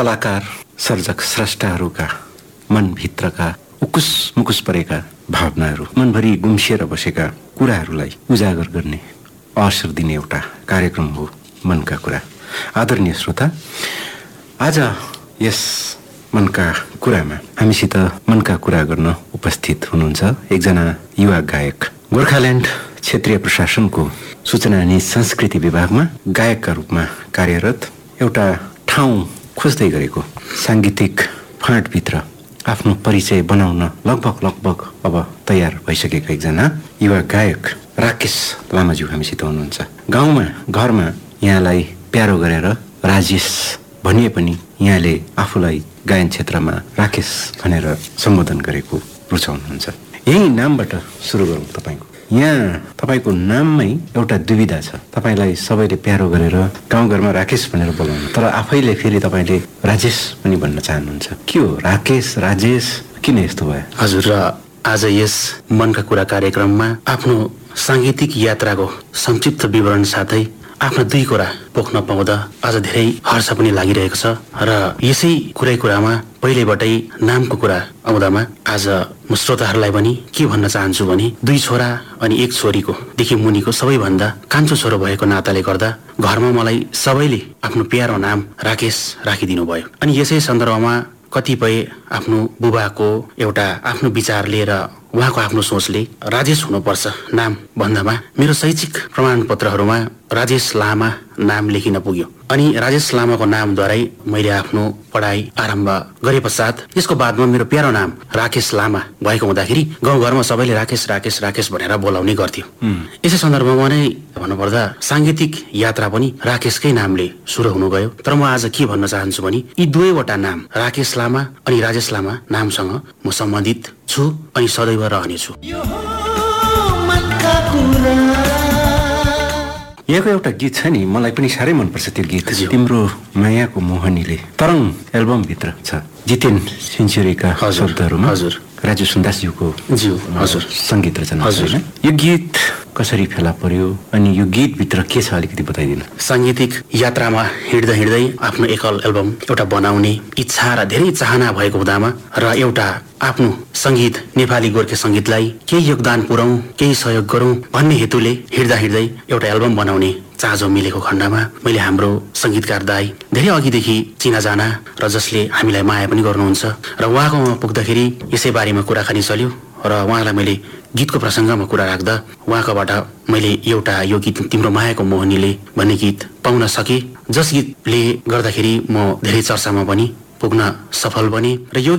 कलाकार सर्जक स्रष्टाहरूका मनभित्रका उकुस मुकुस परेका भावनाहरू, मनभरि गुम्सिएर बसेका कुराहरूलाई उजागर गर्ने अवसर दिने एउटा कार्यक्रम हो मनका कुरा। आदरणीय श्रोता, आज यस मनका कुरामा हामीसित मनका कुरा गर्न उपस्थित हुनुहुन्छ एकजना युवा गायक, गोर्खाल्यान्ड क्षेत्रीय प्रशासनको सूचना अनि संस्कृति विभागमा गायकका रूपमा कार्यरत, एउटा ठाउँ खोज्दै गरेको, साङ्गीतिक फाँटभित्र आफ्नो परिचय बनाउन लगभग अब तयार भइसकेका एकजना युवा गायक राकेश लामाज्यू हामीसित हुनुहुन्छ। गाउँमा घरमा यहाँलाई प्यारो गरेर राजेश भनिए पनि यहाँले आफूलाई गायन क्षेत्रमा राकेश भनेर सम्बोधन गरेको रुचाउनुहुन्छ। यही नामबाट सुरु गरौँ। यहाँ तपाईँको नाममै एउटा दुविधा छ। तपाईँलाई सबैले प्यारो गरेर गाउँघरमा राकेश भनेर बोलाउनु, तर आफैले फेरि तपाईँले राजेश पनि भन्न चाहनुहुन्छ। के हो राकेश, राजेश, किन यस्तो भयो? हजुर, र आज यस मनका कुरा कार्यक्रममा आफ्नो साङ्गीतिक यात्राको संक्षिप्त विवरण साथै आफ्ना दुई कुरा पोख्न पाउँदा आज धेरै हर्ष पनि लागिरहेको छ। र यसै कुरामा पहिलेबाटै नामको कुरा आउँदामा आज म श्रोताहरूलाई पनि के भन्न चाहन्छु भने, दुई छोरा अनि एक छोरीको देखि मुनिको सबैभन्दा कान्छो छोरो भएको नाताले गर्दा घरमा मलाई सबैले आफ्नो प्यारो नाम राकेश राखिदिनु भयो। अनि यसै सन्दर्भमा कतिपय आफ्नो बुबाको एउटा आफ्नो विचार लिएर उहाँको आफ्नो सोचले राजेश हुनुपर्छ नाम भन्दामा मेरो शैक्षिक प्रमाणपत्रहरूमा राजेश लामा नाम लेखिन पुग्यो। अनि राजेश लामाको नामद्वारै मैले आफ्नो पढाइ आरम्भ गरे पश्चात यसको बादमा मेरो प्यारो नाम राकेश लामा भएको हुँदाखेरि गाउँघरमा सबैले राकेश राकेश राकेश भनेर बोलाउने गर्थ्यो। यसै सन्दर्भमा नै भन्नुपर्दा साङ्गीतिक यात्रा पनि राकेशकै नामले सुरु हुनु गयो। तर म आज के भन्न चाहन्छु भने यी दुवैवटा नाम राकेश लामा अनि राजेश लामा नामसँग म सम्बन्धित छु अनि सदैव रहनेछु। यहाँको एउटा गीत छ नि, मलाई पनि साह्रै मनपर्छ त्यो गीत, तिम्रो मायाको मोहनीले। तरङ एल्बमभित्र छ, जितेन सेन्चुरीका शब्दहरूमा हजुर राजु सुन्दासज्यूको हजुर सङ्गीत रचना। हजुर, यो गीत कसरी फेला पर्यो अनि यो गीतभित्र के छ अलिकति बताइदिनु। साङ्गीतिक यात्रामा हिँड्दा हिँड्दै आफ्नो एकल एल्बम एउटा बनाउने इच्छा र धेरै चाहना भएको हुँदामा र एउटा आफ्नो सङ्गीत नेपाली गोर्खे सङ्गीतलाई केही योगदान पुर्याउँ, केही सहयोग गरौँ भन्ने हेतुले हिँड्दा हिँड्दै एउटा एल्बम बनाउने चाँजो मिलेको खण्डमा मैले हाम्रो सङ्गीतकार दाई धेरै अघिदेखि चिनाजाना र जसले हामीलाई माया पनि गर्नुहुन्छ र उहाँकोमा पुग्दाखेरि यसै बारेमा कुराकानी चल्यो र उहाँलाई मैले गीतको प्रसङ्गमा कुरा राख्दा उहाँकोबाट मैले एउटा यो गीत तिम्रो मायाको मोहनीले भन्ने गीत पाउन सकेँ, जस गीतले गर्दाखेरि म धेरै चर्चामा पनि पुग्न सफल बने। र यो